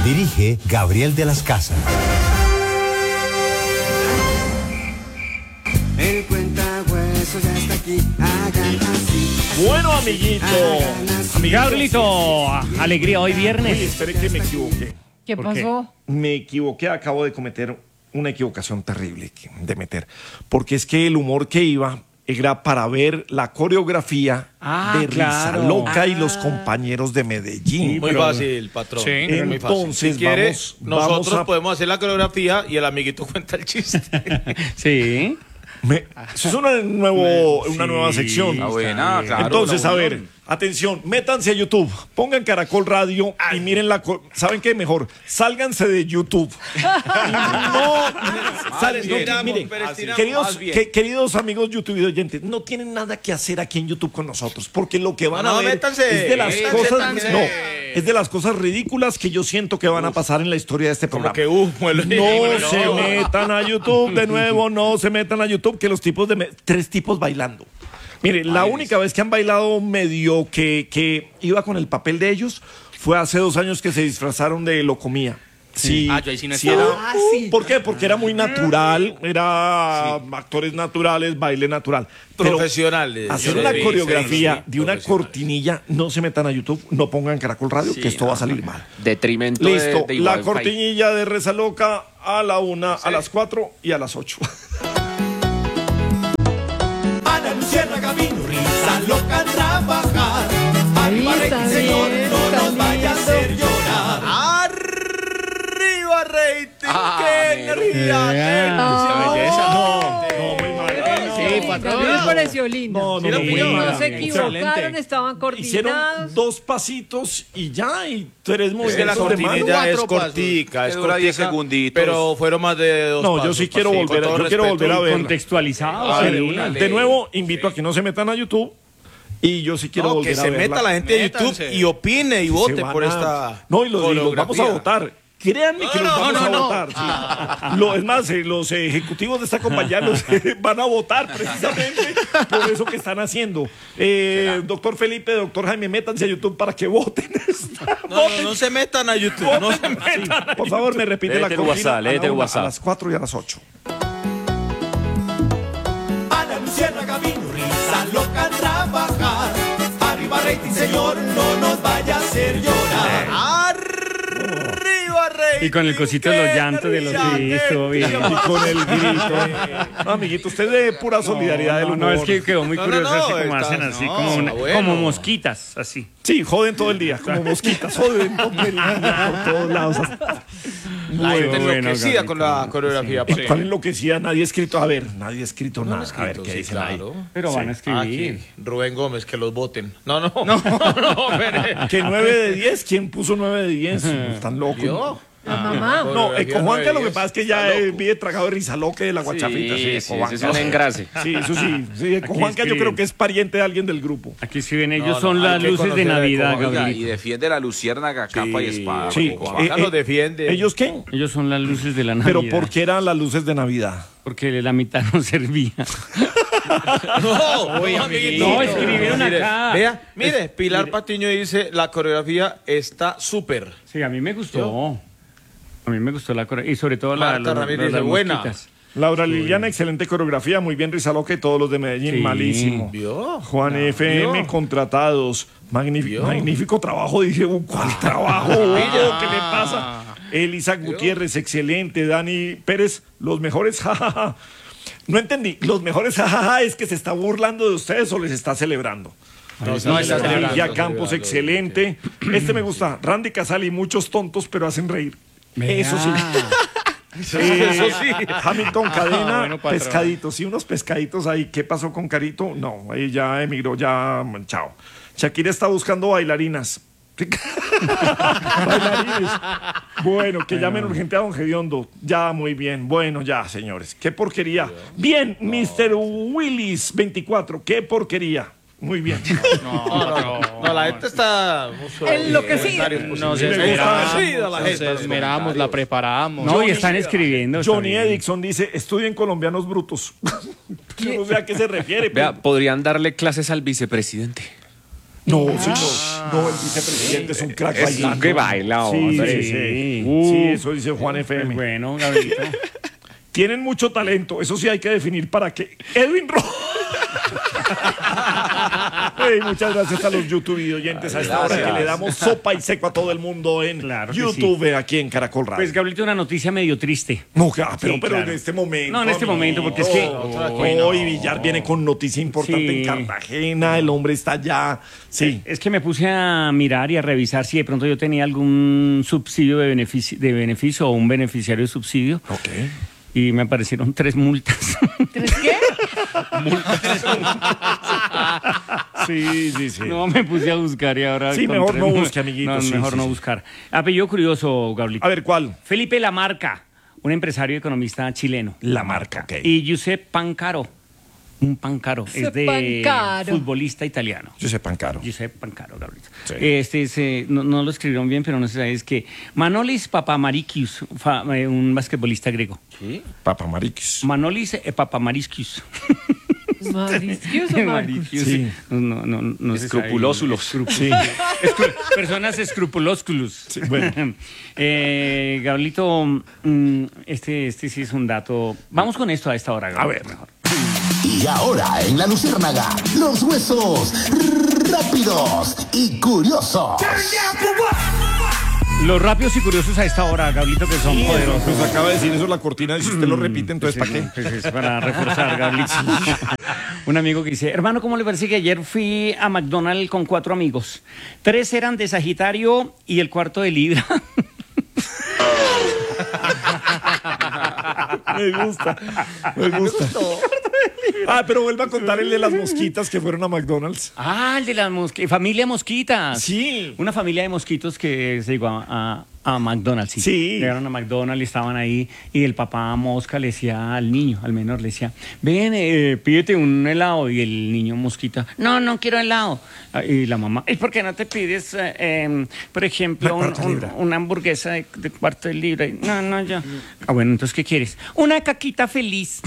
Dirige Gabriel de las Casas. El cuentahuesos ya está aquí, hagan así. Bueno, amiguito. Gabrielito, alegría hoy viernes. Uy, espere que me equivoqué. ¿Qué pasó? Me equivoqué, acabo de cometer una equivocación terrible de meter. Porque es que el humor que iba era para ver la coreografía de Risa Loca y los compañeros de Medellín. Muy fácil, patrón. Sí, entonces si quiere, vamos nosotros a... podemos hacer la coreografía y el amiguito cuenta el chiste. Sí. Eso es una nueva sección. Buena, claro, Entonces, la a unión. ver, atención, métanse a YouTube, pongan Caracol Radio y miren ¿saben qué? Mejor, sálganse de YouTube. Miren, queridos amigos YouTube y oyentes, no tienen nada que hacer aquí en YouTube con nosotros, porque lo que van a ver métanse, es de las cosas, métanse. es de las cosas ridículas que yo siento que van a pasar en la historia de este programa. Que No se metan a YouTube de nuevo, no se metan a YouTube, que los tipos tres tipos bailando. Mire, la única vez que han bailado medio que iba con el papel de ellos fue hace 2 años que se disfrazaron de Locomía. Sí, yo ahí sí no sí estaba. ¿Por qué? Porque era muy natural, era actores naturales, baile natural. Pero profesionales. hacer una coreografía de una cortinilla, no se metan a YouTube, no pongan Caracol Radio, que esto va a salir mal. Detrimento Listo, de la igual cortinilla de Risa Loca a la 1, a las 4 y a las 8. Ana Luciérnaga vino, Risa Loca a trabajar. Arriba, Está rating, señor, bien, no está nos vaya a lindo. hacer llorar. ¡Arriba, rating! ¡Qué energía! Ah. No, muy mal. Sí, patrón. Me pareció lindo. No, se equivocaron, estaban Hicieron coordinados. 2 pasitos y ya, y tú eres muy Es que la de mano. cortinilla es cortica, es dura 10 cortica, segunditos. pero fueron más de 2 No, pasos. yo sí quiero Sí, volver, con todo yo quiero respeto. volver a ver. Contextualizado. A ver, sí. de nuevo, invito a que no se metan a YouTube y yo sí quiero No, volver que a se verla. meta la gente de YouTube Métanse. y opine y Se vote van por a- esta No, y los vamos a coreografía. votar. Créanme que los vamos a no. votar. Sí. Es más, los ejecutivos de esta compañía van a votar precisamente por eso que están haciendo. Doctor Felipe, doctor Jaime, métanse a YouTube para que voten. No se metan a YouTube. No se metan. Por favor, me repite Léete la el cortina WhatsApp, a la léete el 1, WhatsApp. a las 4 y a las 8. Ana Luciérnaga vino, Risa Loca a trabajar. Arriba, rating, señor, no nos vaya a hacer llorar. ¡Arriba, rating! Y con el cosito de los llantos de los sí, estuvo bien. Y con el grito. No, amiguito, usted es de pura solidaridad del humor. No, es que quedó muy curioso así como está- hacen así, no, como, bueno. como mosquitas, así. Sí, joden todo el día, como mosquitas, joden todo el día por todos lados. La gente Bueno, enloquecida con la coreografía. patrón. ¿Cuál enloquecía? Nadie ha escrito. A ver, nadie ha escrito nada. A ver qué Sí, dicen ahí. claro. Pero van a escribir. Aquí, Rubén Gómez, que los voten. No, espere. Que 9 de 10, ¿quién puso 9 de 10? Están locos. ¿Yo? La mamá. No, con Juanca lo que 9 de pasa es que 10, ya está loco. vive tragado de Risa Loca y de la guachafita. Sí, con sí, Juanca. eso es un engrase. Sí, eso sí. Con Aquí Juanca yo escriben. creo que es pariente de alguien del grupo. Aquí escriben ellos, No, son hay las que luces de conocer a Navidad, Oiga, Oiga, y Gabriel. defiende la luciérnaga capa y espada. Sí. Juanca nos defiende. ¿Ellos qué? Ellos son las luces de la Navidad. Pero ¿por qué eran las luces de Navidad? Porque la mitad no servía. No, amiguito. No, escribieron Mire, acá. Vea, mire, Pilar Patiño dice, la coreografía está súper. Sí, a mí me gustó. A mí me gustó la coreografía. Y sobre todo Marta Ramírez dice, buena. mosquitas. Laura Liliana, excelente coreografía, muy bien Risa Loca y todos los de Medellín, Sí. malísimo. ¿Vio? Juan FM, ¿Vio? contratados. Magnífico trabajo, dije, ¿cuál trabajo? ¿Qué le pasa? Elisa Gutiérrez, excelente. Dani Pérez, los mejores, jajaja. No entendí, los mejores, jajaja, es que se está burlando de ustedes o les está celebrando. No, está celebrando, Ya Campos, celebrando. excelente. Este me gusta, Randy Casali, muchos tontos, pero hacen reír. Eso sí. Eso sí. Hamilton Cadena, bueno, patrón. pescaditos, sí, unos pescaditos ahí. ¿Qué pasó con Carito? No, ahí ya emigró, ya, chao. Shakira está buscando bailarinas. Bailarines. Bueno, que llamen urgente a don Gediondo. Ya, muy bien. Bueno, ya, señores. Qué porquería. Bien, Mr. Willis 24. Qué porquería. Muy bien. No, la gente está... Enloquecida. No se esmeramos, la gente. esmeramos, la preparamos. No, y están escribiendo. está Johnny bien. Edison dice, estudien colombianos brutos. Yo no sé a qué se refiere. Vea, podrían darle clases al vicepresidente. No, señor. No, el vicepresidente es un crack Es bailando. un que baila, Sí, hombre. sí. Uh. Sí, eso dice Juan FM. Bueno, Gabrielito. Tienen mucho talento, eso sí hay que definir para qué. Edwin Rojas. Hey, muchas gracias a los YouTube y oyentes a esta hora que le damos sopa y seco a todo el mundo en Claro que YouTube, aquí en Caracol Radio. Pues, Gabrielito, una noticia medio triste. No, pero Sí, claro. en este momento. No, en este momento, porque es que... Hoy Villar viene con noticia importante Sí. en Cartagena, el hombre está allá. Sí. Es que me puse a mirar y a revisar si de pronto yo tenía algún subsidio de beneficio o un beneficiario de subsidio. Ok. Y me aparecieron 3 multas. ¿Tres qué? Sí, sí, sí. No, me puse a buscar y ahora... Sí, con mejor 3 no mul- busque, amiguito, No, sí, mejor sí, no sí. buscar. Apellido curioso, Gabrielito. A ver, ¿cuál? Felipe Lamarca, un empresario y economista chileno. La marca, ok. Y Giuseppe Pancaro, un Pancaro, es Giuseppe de Pancaro. futbolista italiano. Yo sé Pancaro. Giuseppe Pancaro, Gabrielito. Sí. Este es, no lo escribieron bien, pero no sé si es que Manolis Papamarikius, un basquetbolista griego. Papamariquis. Manolis Papamarikius. Marisquios o Marcos. Sí. No se sabe. Escrupulósulos. Sí. Personas escrupulósculos. bueno. Gabrielito, este sí es un dato. Vamos con esto a esta hora, Gabrielito, ver. mejor. Y ahora en la Luciérnaga, los huesos rápidos y curiosos. Los rápidos y curiosos a esta hora, Gabrielito, que son poderosos. Pues acaba de decir eso la cortina y si usted lo repite, entonces ¿para qué? Pues es para reforzar, Gabrielito. Un amigo que dice, hermano, ¿cómo le parece que ayer fui a McDonald's con 4 amigos? 3 eran de Sagitario y el cuarto de Libra. Me gusta. Ah, pero vuelva a contar el de las mosquitas que fueron a McDonald's. Ah, el de la familia Mosquitas. Sí. Una familia de mosquitos que se llegó a McDonald's. Sí. Llegaron a McDonald's y estaban ahí y el papá mosca le decía al niño, al menor, le decía, ven, pídete un helado. Y el niño mosquita, no quiero helado. Y la mamá, ¿y por qué no te pides, por ejemplo, una hamburguesa de cuarto de libra? Y, no, yo. Ah, bueno, entonces, ¿qué quieres? Una caquita feliz.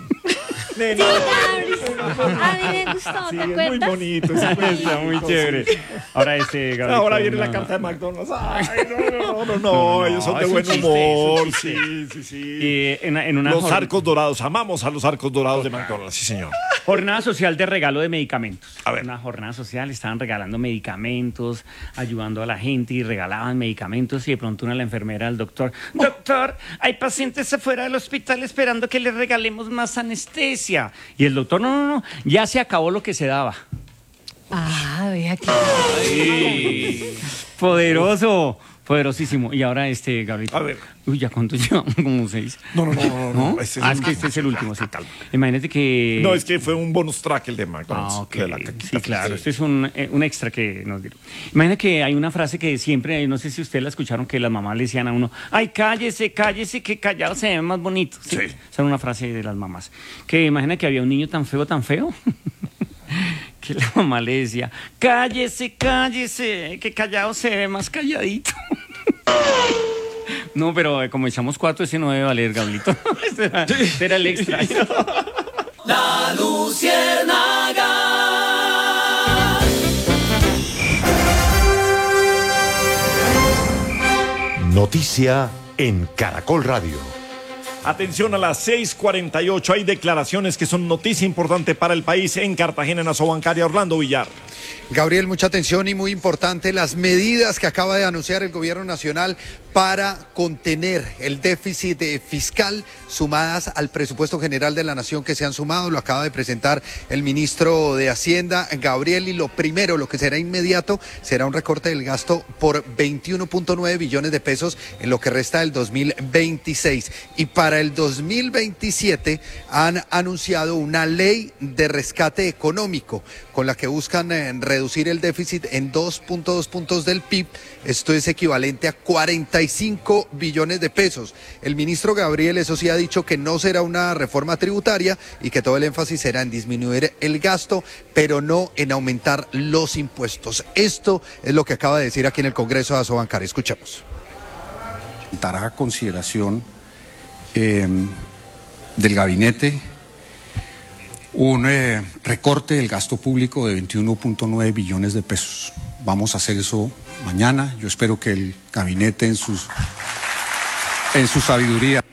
A mí me gustó, Sí, ¿te es muy acuerdas? bonito. Está muy chévere. Ahora Gabrielito, Ahora viene la no. carta de McDonald's. Ay, no, ellos son de es un buen chiste, humor. es un Sí. Y en una Los arcos dorados, amamos a los arcos dorados de McDonald's, sí, señor. jornada social de regalo de medicamentos. A ver. Una jornada social, estaban regalando medicamentos, ayudando a la gente y regalaban medicamentos y de pronto la enfermera al doctor, doctor, hay pacientes afuera del hospital esperando que les regalemos más anestesia. Y el doctor, no, ya se acabó lo que se daba. Ah, ve aquí. Poderoso. Poderosísimo. Y ahora Gabrielito. A ver. Uy, ¿ya cuánto llevamos? Como 6. No. Ese Es que este es el último, sí. Imagínate que... No, es que fue un bonus track el de McDonald's. Ah, ok. De la caquita. Sí, claro. Este es un extra que nos dieron. Imagínate que hay una frase que siempre, no sé si ustedes la escucharon, que las mamás le decían a uno, ay, cállese, que callado se ve más bonito. Sí. Sí. Esa era una frase de las mamás. Que imagina que había un niño tan feo, que la mamá le decía, cállese, que callado se ve más calladito. No, pero como echamos 4, ese no debe valer, Gablito. Ese era el extra. La Luciérnaga. Noticia en Caracol Radio. Atención a las 6:48. Hay declaraciones que son noticia importante para el país en Cartagena, en Asobancaria. Orlando Villar. Gabriel, mucha atención y muy importante las medidas que acaba de anunciar el gobierno nacional para contener el déficit fiscal sumadas al presupuesto general de la nación que se han sumado. Lo acaba de presentar el ministro de Hacienda, Gabriel, y lo primero, lo que será inmediato, será un recorte del gasto por 21.9 billones de pesos en lo que resta del 2026. Y para el 2027 han anunciado una ley de rescate económico con la que buscan reducir el déficit en 2.2 puntos del PIB. Esto es equivalente a 45 billones de pesos. El ministro Gabriel, eso sí, ha dicho que no será una reforma tributaria y que todo el énfasis será en disminuir el gasto, pero no en aumentar los impuestos. Esto es lo que acaba de decir aquí en el Congreso de Asobancaria. Escuchemos. Dará consideración del gabinete un recorte del gasto público de 21.9 billones de pesos. Vamos a hacer eso mañana. Yo espero que el gabinete en su sabiduría.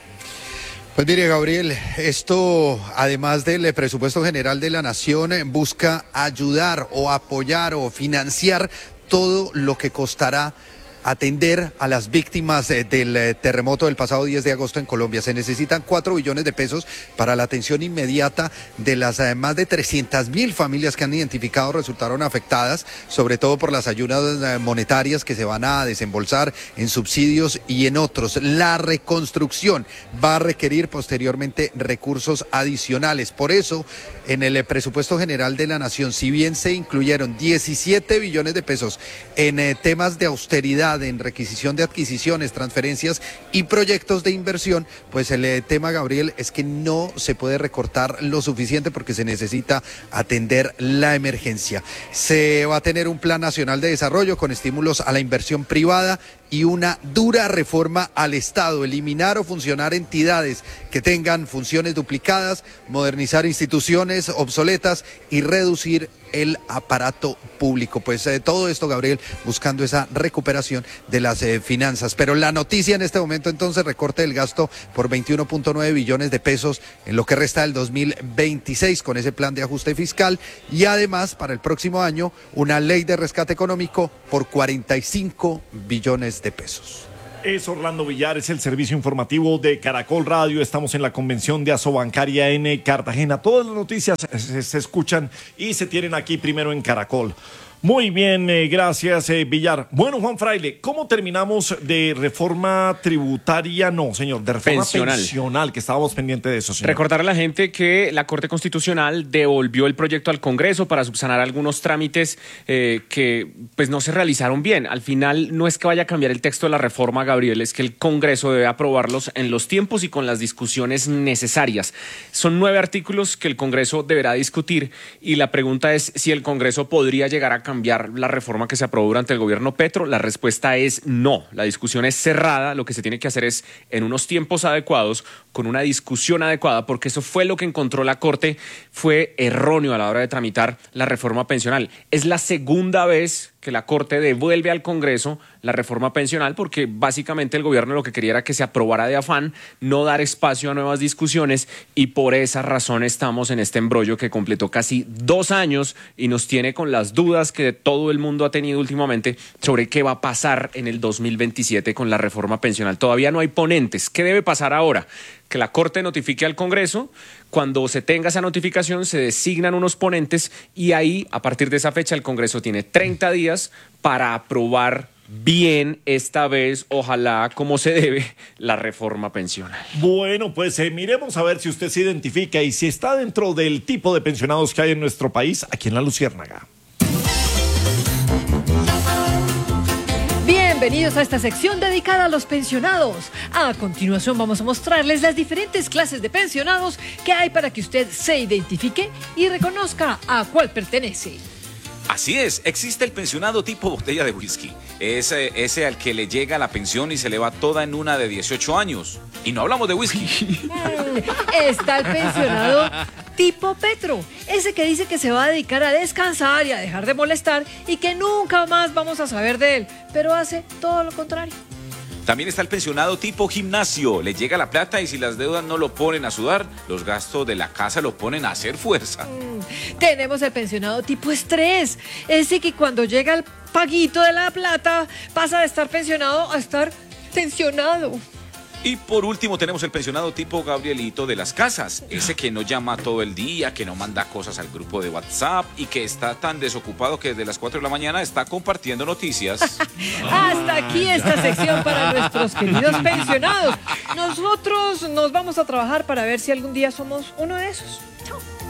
Pues mire, Gabriel, esto, además del presupuesto general de la Nación, busca ayudar o apoyar o financiar todo lo que costará atender a las víctimas del terremoto del pasado 10 de agosto en Colombia. Se necesitan 4 billones de pesos para la atención inmediata de las más de 300.000 familias que han identificado resultaron afectadas, sobre todo por las ayudas monetarias que se van a desembolsar en subsidios y en otros. La reconstrucción va a requerir posteriormente recursos adicionales. Por eso, en el presupuesto general de la Nación, si bien se incluyeron 17 billones de pesos en temas de austeridad, en requisición de adquisiciones, transferencias y proyectos de inversión, pues el tema, Gabriel, es que no se puede recortar lo suficiente porque se necesita atender la emergencia. Se va a tener un plan nacional de desarrollo con estímulos a la inversión privada y una dura reforma al Estado, eliminar o funcionar entidades que tengan funciones duplicadas, modernizar instituciones obsoletas y reducir el aparato público. Pues todo esto, Gabriel, buscando esa recuperación de las finanzas. Pero la noticia en este momento, entonces, recorte del gasto por 21.9 billones de pesos en lo que resta del 2026 con ese plan de ajuste fiscal y además para el próximo año una ley de rescate económico por 45 billones de pesos. Es Orlando Villar, es el servicio informativo de Caracol Radio. Estamos en la convención de Asobancaria en Cartagena. Todas las noticias se escuchan y se tienen aquí primero en Caracol. Muy bien, gracias, Villar. Bueno, Juan Fraile, ¿cómo terminamos de reforma tributaria? No, señor, de reforma pensional, que estábamos pendientes de eso, señor. Recordar a la gente que la Corte Constitucional devolvió el proyecto al Congreso para subsanar algunos trámites que pues no se realizaron bien. Al final no es que vaya a cambiar el texto de la reforma, Gabriel, es que el Congreso debe aprobarlos en los tiempos y con las discusiones necesarias. Son 9 artículos que el Congreso deberá discutir y la pregunta es si el Congreso podría llegar a cambiar la reforma que se aprobó durante el gobierno Petro. La respuesta es no. La discusión es cerrada. Lo que se tiene que hacer es en unos tiempos adecuados, con una discusión adecuada, porque eso fue lo que encontró la Corte. Fue erróneo a la hora de tramitar la reforma pensional. Es la segunda vez que la Corte devuelve al Congreso la reforma pensional porque básicamente el gobierno lo que quería era que se aprobara de afán, no dar espacio a nuevas discusiones y por esa razón estamos en este embrollo que completó casi 2 años y nos tiene con las dudas que todo el mundo ha tenido últimamente sobre qué va a pasar en el 2027 con la reforma pensional. Todavía no hay ponentes. ¿Qué debe pasar ahora? Que la Corte notifique al Congreso. Cuando se tenga esa notificación se designan unos ponentes y ahí, a partir de esa fecha, el Congreso tiene 30 días para aprobar bien, esta vez, ojalá como se debe, la reforma pensional. Bueno, pues miremos a ver si usted se identifica y si está dentro del tipo de pensionados que hay en nuestro país, aquí en La Luciérnaga. Bienvenidos a esta sección dedicada a los pensionados. A continuación vamos a mostrarles las diferentes clases de pensionados que hay para que usted se identifique y reconozca a cuál pertenece. Así es, existe el pensionado tipo botella de whisky. Es ese al que le llega la pensión y se le va toda en una de 18 años. Y no hablamos de whisky. Está el pensionado tipo Petro, ese que dice que se va a dedicar a descansar y a dejar de molestar y que nunca más vamos a saber de él, pero hace todo lo contrario. También está el pensionado tipo gimnasio. Le llega la plata y si las deudas no lo ponen a sudar, los gastos de la casa lo ponen a hacer fuerza. Tenemos el pensionado tipo estrés. Ese que cuando llega el paguito de la plata pasa de estar pensionado a estar tensionado. Y por último tenemos el pensionado tipo Gabrielito de las casas. Ese que no llama todo el día, que no manda cosas al grupo de WhatsApp y que está tan desocupado que desde las 4 de la mañana está compartiendo noticias. Hasta aquí esta sección para nuestros queridos pensionados. Nosotros nos vamos a trabajar para ver si algún día somos uno de esos. Chao.